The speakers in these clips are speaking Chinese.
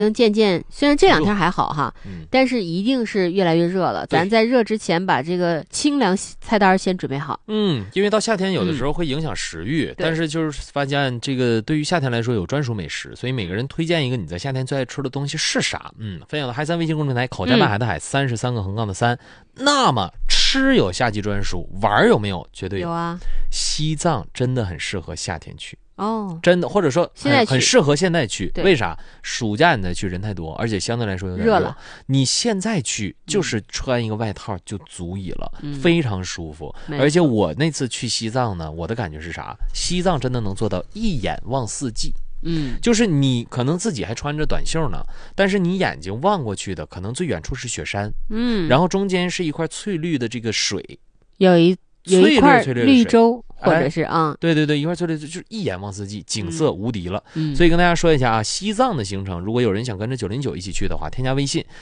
渐渐，虽然这2天还好哈，但是一定是越来越热了。咱在热之前把这个清凉菜单先准备好。 因为到夏天有的时候会影响食欲，但是就是发现这个对于夏天来说有专属美食，所以每个人推荐一个你在夏天最爱吃的东西是啥。分享的嗨3微信公众台口袋漫海的海33个横杠的3。那么吃有夏季专属，玩有没有？绝对有啊。 西藏真的很适合夏天去。 真的，或者说很适合现在去。为啥？暑假你再去人太多，而且相对来说有点热了。你现在去就是穿一个外套就足以了，非常舒服。而且我那次去西藏呢，我的感觉是啥？西藏真的能做到一眼望4季。就是你可能自己还穿着短袖呢，但是你眼睛望过去的可能最远处是雪山，然后中间是一块翠绿的这个水， 有一块绿洲。或者是对，一块翠绿就是一眼望4季，景色无敌了。所以跟大家说一下啊，西藏的行程，如果有人想跟着909一起去的话，添加微信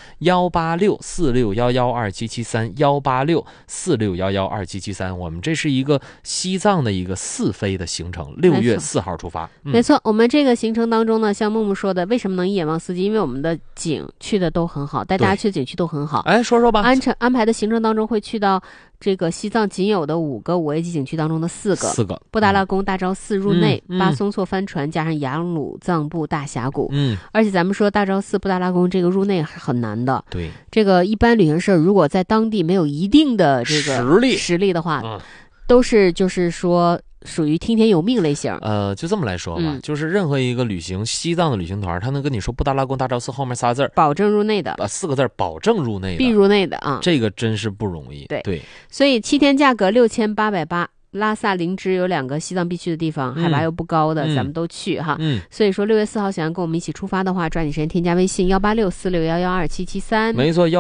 18646112773，18646112773。我们这是一个西藏的一个4飞的行程，6月4号出发。 没错，我们这个行程当中呢，像木木说的，为什么能一眼望4季？因为我们的景去的都很好，带大家去的景区都很好。 说说吧。 安排的行程当中会去到这个西藏仅有的5个5A级景区当中的4个，布达拉宫、大昭寺入内，巴松措帆船加上雅鲁藏布大峡谷。而且咱们说大昭寺、布达拉宫这个入内是很难的。 对， 这个一般旅行社如果在当地没有一定的这个实力的话，都是就是说属于听天由命类型。 就这么来说吧，就是任何一个西藏的旅行团，他能跟你说布达拉宫、大昭寺后面仨字保证入内的 ，4个字保证入内的， 必入内的啊， 这个真是不容易。对， 所以7天价格6880。拉萨、林芝有2个西藏必去的地方，海拔又不高的，咱们都去哈。所以说6月4号想要跟我们一起出发的话，抓紧时间添加微信18646112773。 没错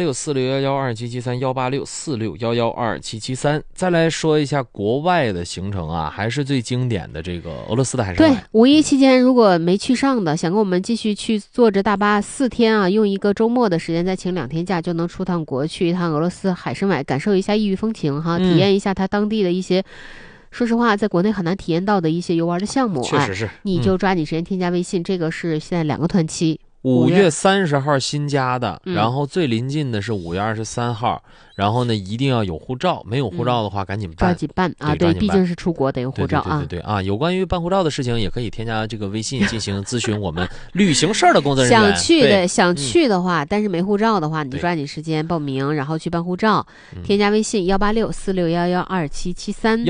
，18646112773，18646112773。再来说一下国外的行程啊，还是最经典的这个俄罗斯的海参崴。 对，5一期间如果没去上的，想跟我们继续去坐着大巴4天啊，用一个周末的时间再请2天假，就能出趟国，去一趟俄罗斯海参崴，感受一下异域风情哈，体验一下它当地的一些。说实话，在国内很难体验到的一些游玩的项目， 确实是， 你就抓紧时间添加微信，这个是现在2个团期。 5月30号新加的，然后最临近的是5月23号，然后呢一定要有护照，没有护照的话赶紧办， 抓紧办啊！对，毕竟是出国得有护照啊。 对啊，有关于办护照的事情也可以添加这个微信进行咨询我们旅行社的工作人员。 想去的话，但是没护照的话，你就抓紧时间报名，然后去办护照，添加微信18646112773，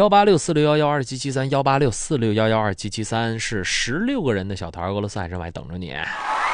18646112773，18646112773是16个人的小团，俄罗斯海参崴等着你。